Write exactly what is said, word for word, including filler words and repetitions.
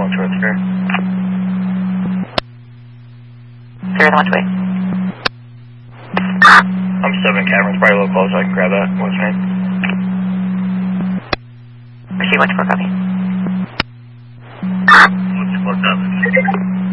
one towards Spirit. Spirit on which way? I'm seven Cameron's probably a little close, so I can grab that. What's your name? Receive one to four, copy.